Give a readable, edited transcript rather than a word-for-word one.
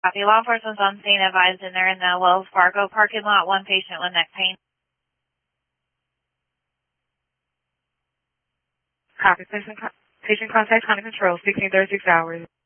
Copy. Law enforcement's on scene, advised, and they're in the Wells Fargo parking lot. One patient with neck pain. Copy. Patient contact Hunter Control, 1636 hours.